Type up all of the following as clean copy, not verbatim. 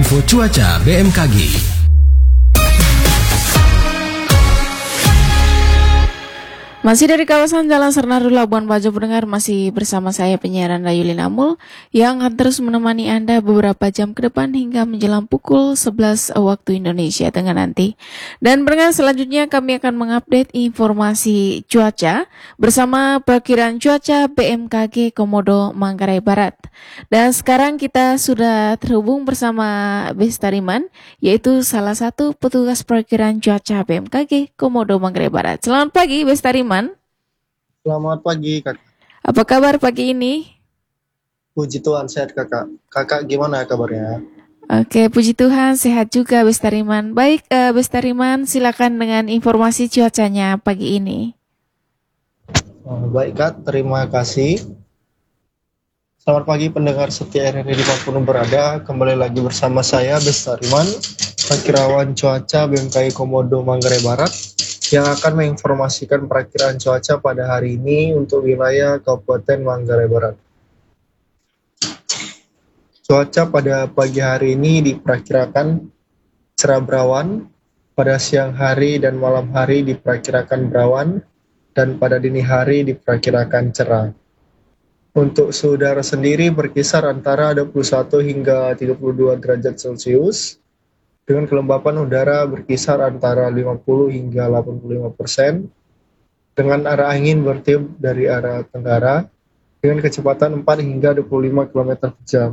Info cuaca BMKG. Masih dari kawasan Jalan Sernaru Labuan Bajo, pendengar, masih bersama saya penyiar Anda Yulin Amul yang akan terus menemani Anda beberapa jam ke depan hingga menjelang pukul 11 waktu Indonesia Tengah nanti. Dan pendengar, selanjutnya kami akan mengupdate informasi cuaca bersama perkiraan cuaca BMKG Komodo Manggarai Barat. Dan sekarang kita sudah terhubung bersama Bestariman, yaitu salah satu petugas perkiraan cuaca BMKG Komodo Manggarai Barat. Selamat pagi Bestariman. Selamat pagi, Kakak. Apa kabar pagi ini? Puji Tuhan, sehat, Kakak. Kakak gimana kabarnya? Oke, puji Tuhan, sehat juga Bestariman. Baik, Bestariman, silakan dengan informasi cuacanya pagi ini. Baik, Kak. Terima kasih. Selamat pagi pendengar setia RRI dimanapun berada. Kembali lagi bersama saya, Bestariman, Perkirawan Cuaca BMKG Komodo Manggarai Barat, yang akan menginformasikan perakiraan cuaca pada hari ini untuk wilayah Kabupaten Manggarai Barat. Cuaca pada pagi hari ini diperkirakan cerah berawan, pada siang hari dan malam hari diperkirakan berawan, dan pada dini hari diperkirakan cerah. Untuk suhu udara sendiri berkisar antara 21 hingga 32 derajat Celcius, dengan kelembapan udara berkisar antara 50 hingga 85%, dengan arah angin bertiup dari arah tenggara, dengan kecepatan 4 hingga 25 km per jam.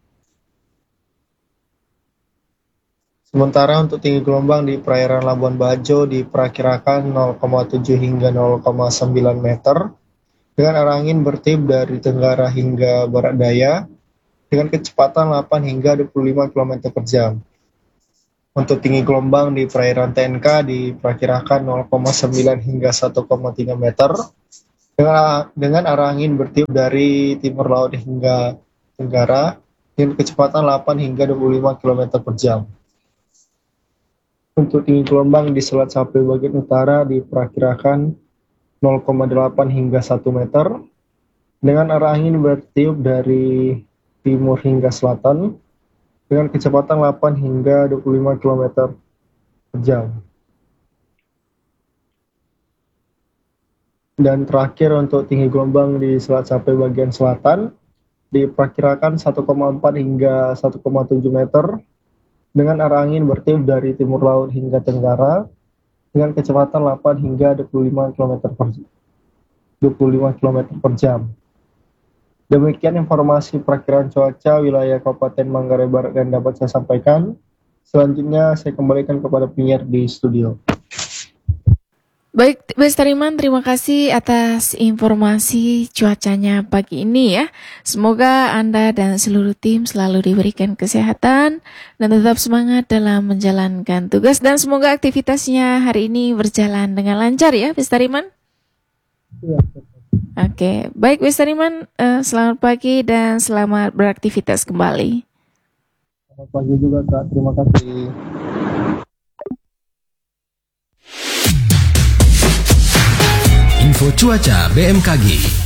Sementara untuk tinggi gelombang di perairan Labuan Bajo diperkirakan 0,7 hingga 0,9 meter, dengan arah angin bertiup dari tenggara hingga barat daya, dengan kecepatan 8 hingga 25 km per jam. Untuk tinggi gelombang di perairan TNK diperkirakan 0,9 hingga 1,3 meter, dengan arah angin bertiup dari timur laut hingga tenggara, dengan kecepatan 8 hingga 25 km per jam. Untuk tinggi gelombang di Selat Sapi bagian utara diperkirakan 0,8 hingga 1 meter, dengan arah angin bertiup dari timur hingga selatan, dengan kecepatan 8 hingga 25 km per jam. Dan terakhir untuk tinggi gelombang di Selat Sapi bagian selatan diperkirakan 1,4 hingga 1,7 meter, dengan arah angin bertiup dari timur laut hingga tenggara, dengan kecepatan 8 hingga 25 km per jam. Demikian informasi perakiraan cuaca wilayah Kabupaten Manggarai Barat yang dapat saya sampaikan. Selanjutnya saya kembalikan kepada penyiar di studio. Baik, Bestariman, terima kasih atas informasi cuacanya pagi ini ya. Semoga Anda dan seluruh tim selalu diberikan kesehatan dan tetap semangat dalam menjalankan tugas, dan semoga aktivitasnya hari ini berjalan dengan lancar ya, Bestariman. Ya. Oke, baik Bestariman, selamat pagi dan selamat beraktivitas kembali. Selamat pagi juga, Kak. Terima kasih. Info cuaca BMKG.